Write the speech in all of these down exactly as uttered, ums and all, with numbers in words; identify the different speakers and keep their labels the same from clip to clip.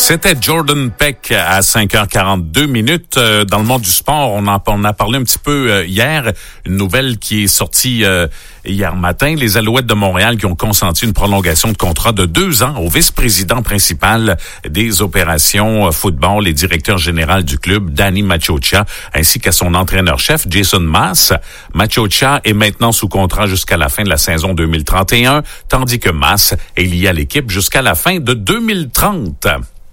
Speaker 1: C'était Jordan Peck à cinq heures quarante-deux minutes. Euh, dans le monde du sport, on en on a parlé un petit peu euh, hier. Une nouvelle qui est sortie euh, hier matin. Les Alouettes de Montréal qui ont consenti une prolongation de contrat de deux ans au vice-président principal des opérations euh, football et directeur général du club, Danny Maciocia, ainsi qu'à son entraîneur-chef, Jason Maas. Maciocia est maintenant sous contrat jusqu'à la fin de la saison deux mille trente et un, tandis que Maas est lié à l'équipe jusqu'à la fin de deux mille trente.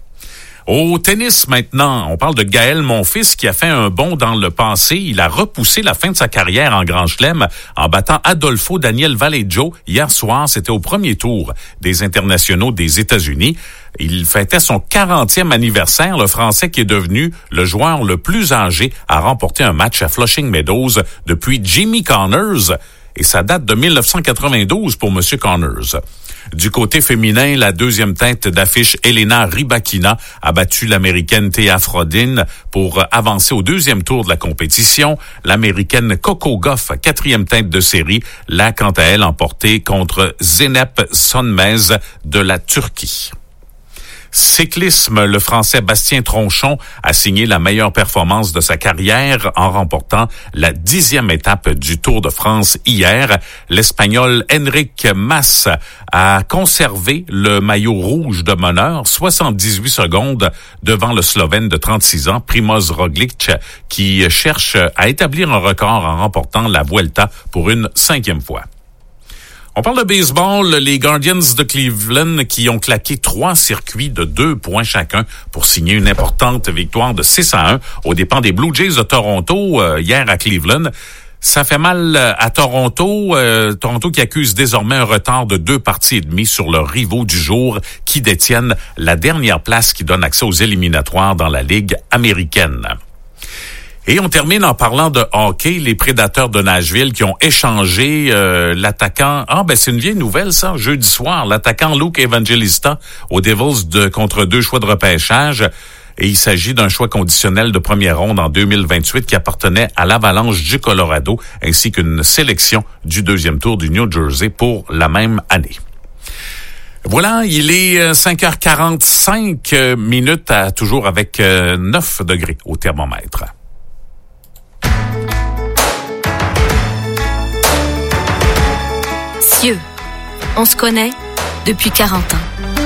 Speaker 1: Au tennis maintenant, on parle de Gaël Monfils qui a fait un bond dans le passé. Il a repoussé la fin de sa carrière en Grand Chelem en battant Adolfo Daniel Vallejo hier soir. C'était au premier tour des internationaux des États-Unis. Il fêtait son quarantième anniversaire, le Français qui est devenu le joueur le plus âgé à remporter un match à Flushing Meadows depuis Jimmy Connors. Et ça date de dix-neuf cent quatre-vingt-douze pour M. Connors. Du côté féminin, la deuxième tête d'affiche Elena Rybakina a battu l'Américaine Thea Frodin pour avancer au deuxième tour de la compétition. L'Américaine Coco Gauff, quatrième tête de série, l'a quant à elle emporté contre Zeynep Sönmez de la Turquie. Cyclisme, le Français Bastien Tronchon a signé la meilleure performance de sa carrière en remportant la dixième étape du Tour de France hier. L'Espagnol Enric Mas a conservé le maillot rouge de meneur, soixante-dix-huit secondes devant le Slovène de trente-six ans, Primož Roglič, qui cherche à établir un record en remportant la Vuelta pour une cinquième fois. On parle de baseball, les Guardians de Cleveland qui ont claqué trois circuits de deux points chacun pour signer une importante victoire de six à un aux dépens des Blue Jays de Toronto euh, hier à Cleveland. Ça fait mal à Toronto. Euh, Toronto qui accuse désormais un retard de deux parties et demie sur leurs rivaux du jour qui détiennent la dernière place qui donne accès aux éliminatoires dans la Ligue américaine. Et on termine en parlant de hockey, les Prédateurs de Nashville qui ont échangé euh, l'attaquant... Ah, ben c'est une vieille nouvelle, ça, jeudi soir. L'attaquant Luke Evangelista aux Devils de, contre deux choix de repêchage. Et il s'agit d'un choix conditionnel de première ronde en deux mille vingt-huit qui appartenait à l'Avalanche du Colorado, ainsi qu'une sélection du deuxième tour du New Jersey pour la même année. Voilà, il est cinq heures quarante-cinq minutes, à, toujours avec euh, neuf degrés au thermomètre.
Speaker 2: Cieux, on se connaît depuis quarante ans.